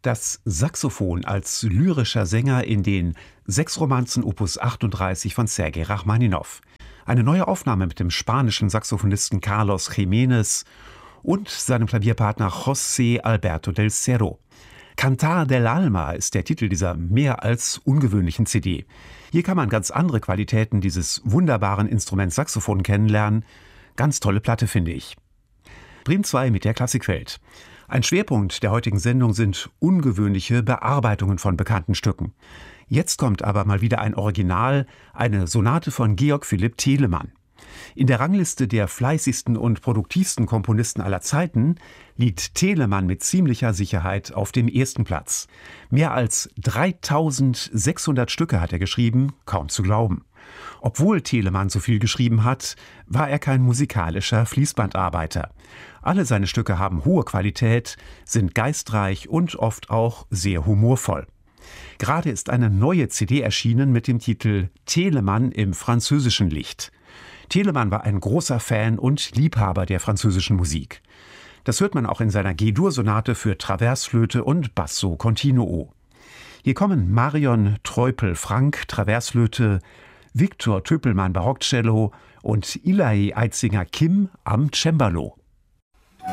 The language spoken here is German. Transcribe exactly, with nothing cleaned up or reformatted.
Das Saxophon als lyrischer Sänger in den sechs Romanzen Opus achtunddreißig von Sergei Rachmaninow. Eine neue Aufnahme mit dem spanischen Saxophonisten Carlos Jiménez und seinem Klavierpartner José Alberto del Cerro. Cantar del Alma ist der Titel dieser mehr als ungewöhnlichen C D. Hier kann man ganz andere Qualitäten dieses wunderbaren Instruments Saxophon kennenlernen. Ganz tolle Platte, finde ich. Bremen zwei mit der Klassikwelt. Ein Schwerpunkt der heutigen Sendung sind ungewöhnliche Bearbeitungen von bekannten Stücken. Jetzt kommt aber mal wieder ein Original, eine Sonate von Georg Philipp Telemann. In der Rangliste der fleißigsten und produktivsten Komponisten aller Zeiten liegt Telemann mit ziemlicher Sicherheit auf dem ersten Platz. Mehr als dreitausendsechshundert Stücke hat er geschrieben, kaum zu glauben. Obwohl Telemann so viel geschrieben hat, war er kein musikalischer Fließbandarbeiter. Alle seine Stücke haben hohe Qualität, sind geistreich und oft auch sehr humorvoll. Gerade ist eine neue C D erschienen mit dem Titel Telemann im französischen Licht. Telemann war ein großer Fan und Liebhaber der französischen Musik. Das hört man auch in seiner G-Dur-Sonate für Traversflöte und Basso Continuo. Hier kommen Marion Treupel-Frank, Traversflöte, Viktor Töpelmann, Barockcello und Ilahi Eitzinger-Kim am Cembalo.